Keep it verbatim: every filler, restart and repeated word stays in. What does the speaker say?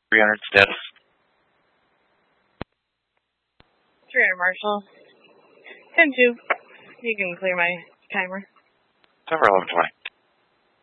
three hundred status. three hundred Marshall. ten two. You can clear my timer. September eleven twenty.